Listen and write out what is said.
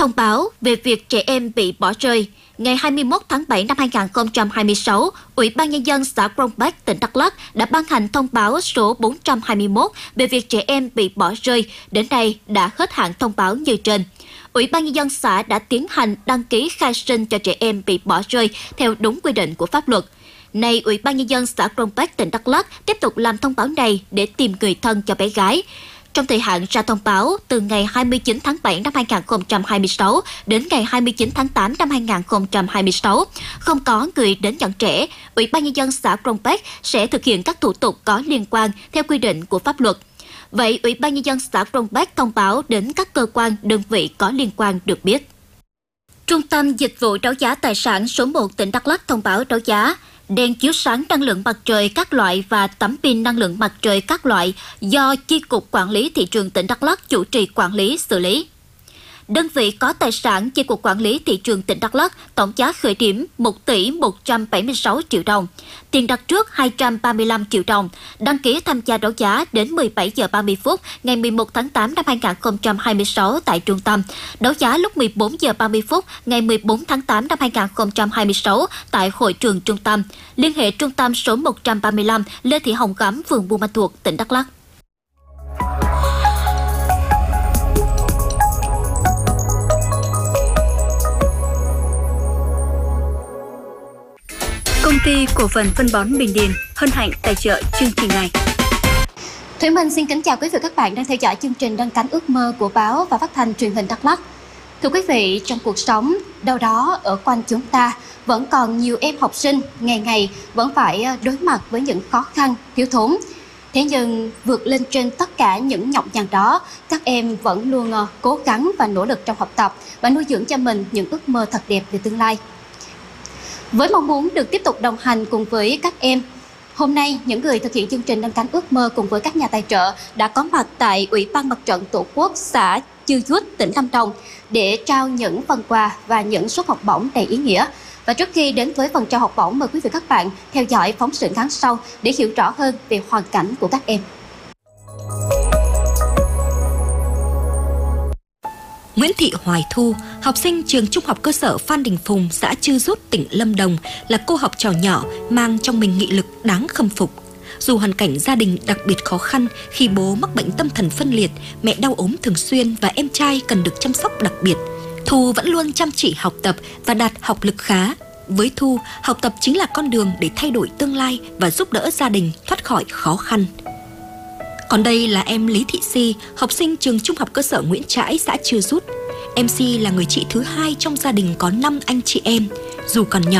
Thông báo về việc trẻ em bị bỏ rơi. Ngày 21 tháng 7 năm 2026, Ủy ban Nhân dân xã Krông Bách, tỉnh Đắk Lắk đã ban hành thông báo số 421 về việc trẻ em bị bỏ rơi. Đến nay đã hết hạn thông báo như trên. Ủy ban Nhân dân xã đã tiến hành đăng ký khai sinh cho trẻ em bị bỏ rơi theo đúng quy định của pháp luật. Nay, Ủy ban Nhân dân xã Krông Bách, tỉnh Đắk Lắk tiếp tục làm thông báo này để tìm người thân cho bé gái. Trong thời hạn ra thông báo từ ngày 29 tháng 7 năm 2026 đến ngày 29 tháng 8 năm 2026, không có người đến nhận trẻ, Ủy ban Nhân dân xã Krông Bách sẽ thực hiện các thủ tục có liên quan theo quy định của pháp luật. Vậy, Ủy ban Nhân dân xã Krông Bách thông báo đến các cơ quan, đơn vị có liên quan được biết. Trung tâm Dịch vụ Đấu giá Tài sản số 1 tỉnh Đắk Lắk thông báo đấu giá đèn chiếu sáng năng lượng mặt trời các loại và tấm pin năng lượng mặt trời các loại do Chi cục Quản lý Thị trường tỉnh Đắk Lắk chủ trì quản lý xử lý. Đơn vị có tài sản Chi cục Quản lý Thị trường tỉnh Đắk Lắk tổng giá khởi điểm 1 tỷ 176 triệu đồng, tiền đặt trước 235 triệu đồng, đăng ký tham gia đấu giá đến 17 giờ 30 phút ngày 11 tháng 8 năm 2026 tại trung tâm, đấu giá lúc 14 giờ 30 phút ngày 14 tháng 8 năm 2026 tại hội trường trung tâm. Liên hệ trung tâm số 135 Lê Thị Hồng Gắm, phường Buôn Ma Thuột, tỉnh Đắk Lắk. Công ty cổ phần phân bón Bình Điền hân hạnh tài trợ chương trình này. Thủy Minh xin kính chào quý vị và các bạn đang theo dõi chương trình Nâng cánh ước mơ của báo và phát thanh truyền hình Đắk Lắk. Thưa quý vị, trong cuộc sống, đâu đó ở quanh chúng ta vẫn còn nhiều em học sinh ngày ngày vẫn phải đối mặt với những khó khăn, thiếu thốn. Thế nhưng vượt lên trên tất cả những nhọc nhằn đó, các em vẫn luôn cố gắng và nỗ lực trong học tập và nuôi dưỡng cho mình những ước mơ thật đẹp về tương lai. Với mong muốn được tiếp tục đồng hành cùng với các em, hôm nay những người thực hiện chương trình Nâng cánh ước mơ cùng với các nhà tài trợ đã có mặt tại Ủy ban Mặt trận Tổ quốc xã Chư Dút, tỉnh Lâm Đồng để trao những phần quà và những suất học bổng đầy ý nghĩa. Và trước khi đến với phần trao học bổng, mời quý vị và các bạn theo dõi phóng sự ngắn sau để hiểu rõ hơn về hoàn cảnh của các em. Nguyễn Thị Hoài Thu, học sinh trường Trung học cơ sở Phan Đình Phùng, xã Chư Dút, tỉnh Lâm Đồng, là cô học trò nhỏ mang trong mình nghị lực đáng khâm phục. Dù hoàn cảnh gia đình đặc biệt khó khăn khi bố mắc bệnh tâm thần phân liệt, mẹ đau ốm thường xuyên và em trai cần được chăm sóc đặc biệt, Thu vẫn luôn chăm chỉ học tập và đạt học lực khá. Với Thu, học tập chính là con đường để thay đổi tương lai và giúp đỡ gia đình thoát khỏi khó khăn. Còn đây là em Lý Thị Si, học sinh trường Trung học cơ sở Nguyễn Trãi, xã Chư Dút. Em Si là người chị thứ hai trong gia đình có 5 anh chị em. Dù còn nhỏ,